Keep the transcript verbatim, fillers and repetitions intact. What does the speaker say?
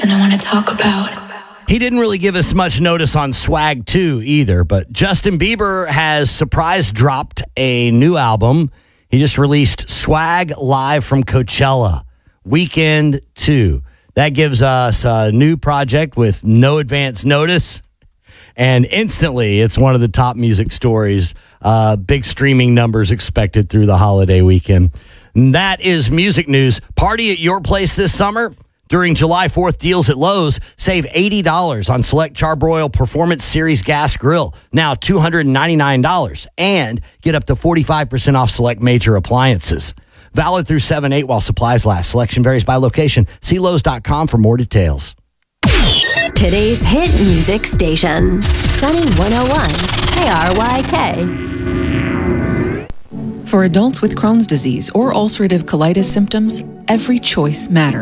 and I want to talk about. He didn't really give us much notice on Swag two either, but Justin Bieber has surprise dropped a new album. He just released Swag Live from Coachella, Weekend two. That gives us a new project with no advance notice, and instantly it's one of the top music stories. Uh, big streaming numbers expected through the holiday weekend. And that is music news. Party at your place this summer? During July fourth deals at Lowe's, save eighty dollars on select Charbroil Performance Series Gas Grill, now two hundred ninety-nine dollars, and get up to forty-five percent off select major appliances. Valid through seven eight while supplies last. Selection varies by location. See Lowe's dot com for more details. Today's hit music station, Sunny one oh one, K R Y K. For adults with Crohn's disease or ulcerative colitis symptoms, every choice matters.